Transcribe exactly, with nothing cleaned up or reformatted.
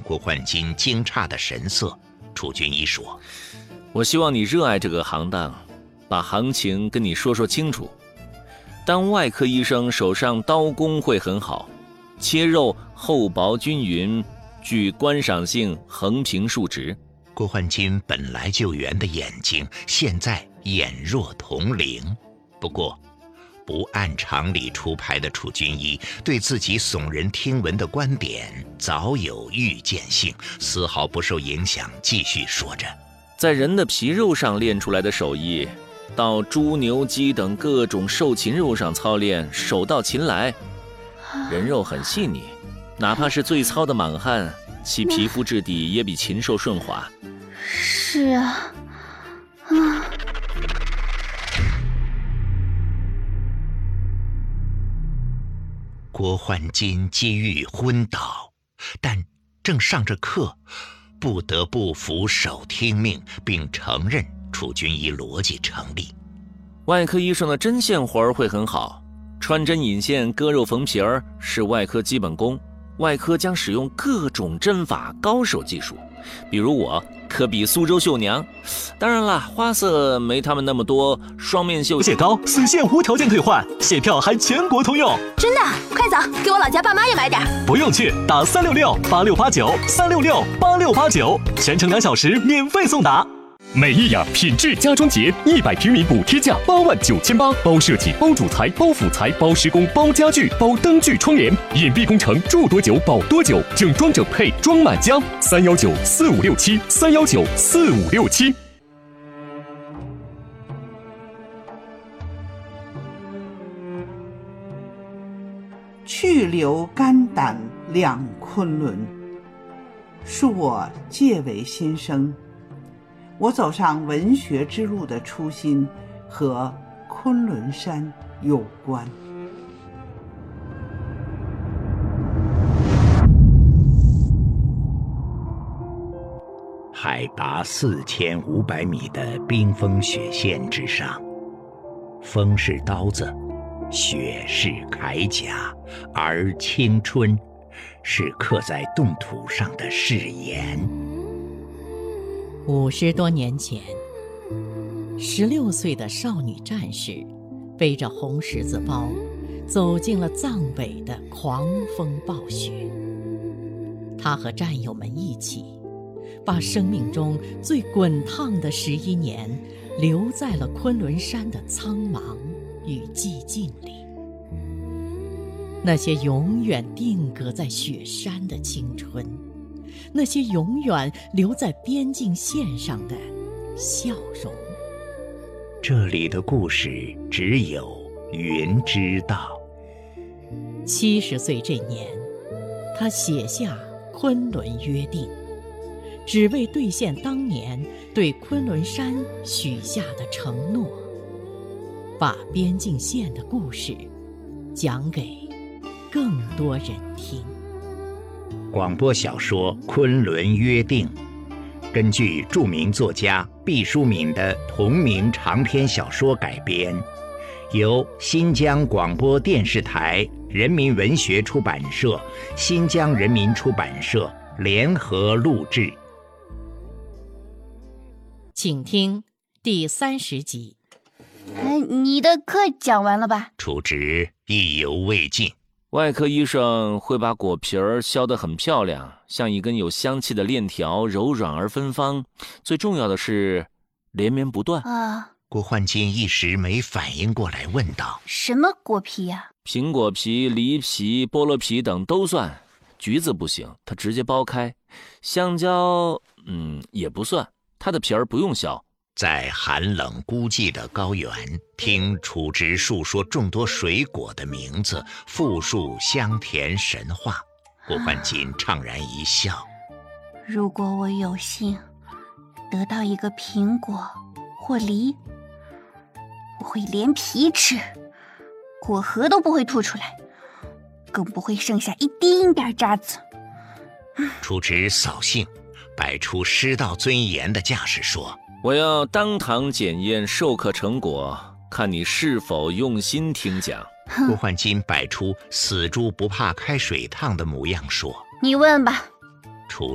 郭焕金惊诧的神色，楚军医说： 我希望你热爱这个行当，把行情跟你说说清楚。当外科医生手上刀工会很好，切肉厚薄均匀，具观赏性，横平竖直。 郭焕金本来就圆的眼睛，现在眼若铜铃。不过不按常理出牌的楚军医对自己耸人听闻的观点早有预见性，丝毫不受影响，继续说着： 在人的皮肉上练出来的手艺，到猪牛鸡等各种兽禽肉上操练，手到擒来。人肉很细腻，哪怕是最糙的莽汉，其皮肤质地也比禽兽顺滑。 是啊，啊。 郭焕金几欲昏倒，但正上着课，不得不俯首听命，并承认楚军医逻辑成立。 外科医生的针线活儿会很好，穿针引线、割肉缝皮儿是外科基本功。外科将使用各种针法，高手技术，比如我可比苏州绣娘，当然啦，花色没他们那么多。双面绣蟹膏死线无条件退换，蟹票还全国通用。 真的？快走，给我老家爸妈也买点。 不用去，打三六六八六八九三六六八六八九，全程两小时免费送达。 美意雅品质家装节一百平米补贴价八万九千八，包设计、包主材、包辅材、包施工、包家具、包灯具窗帘，隐蔽工程住多久保多久，整装整配装满家。三幺九四五六七三幺九四五六七。 去留肝胆两昆仑，恕我介为新生。我走上文学之路的初心和昆仑山有关。 海拔四千五百米的冰封雪线之上，风是刀子，雪是铠甲，而青春是刻在冻土上的誓言。 五十多年前，十六岁的少女战士背着红十字包，走进了藏北的狂风暴雪。她和战友们一起，把生命中最滚烫的十一年留在了昆仑山的苍茫与寂静里。那些永远定格在雪山的青春，那些永远留在边境线上的笑容。 这里的故事只有云知道。 七十岁这年，他写下《昆仑约定》，只为兑现当年对昆仑山许下的承诺，把边境线的故事讲给更多人听。 广播小说《昆仑约定》根据著名作家毕淑敏的同名长篇小说改编，由新疆广播电视台、人民文学出版社、新疆人民出版社联合录制。 请听第三十集。 哎，你的课讲完了吧？ 楚直意犹未尽。 外科医生会把果皮儿削得很漂亮，像一根有香气的链条，柔软而芬芳。最重要的是连绵不断啊！ 郭焕金一时没反应过来，问道： 什么果皮呀？ 苹果皮、梨皮、菠萝皮等都算，橘子不行，它直接剥开。香蕉，嗯，也不算，它的皮儿不用削。 在寒冷孤寂的高原，听楚直述说众多水果的名字，复述香甜神话，郭焕金怅然一笑。 如果我有幸得到一个苹果或梨，我会连皮吃，果核都不会吐出来，更不会剩下一丁点渣子。 楚直扫兴，摆出师道尊严的架势说： 我要当堂检验授课成果，看你是否用心听讲。 郭焕金摆出死猪不怕开水烫的模样说： 你问吧。 楚